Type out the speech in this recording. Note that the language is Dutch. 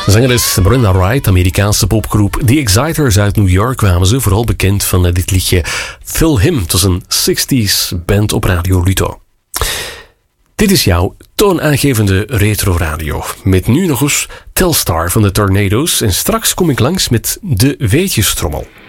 Zangeres Brenda Wright, Amerikaanse popgroep The Exciters uit New York kwamen ze. Vooral bekend van dit liedje Fill Him. Het was een 60s band op Radio Luto. Dit is jouw toonaangevende retro radio. Met nu nog eens Telstar van de Tornado's. En straks kom ik langs met de weetjestrommel.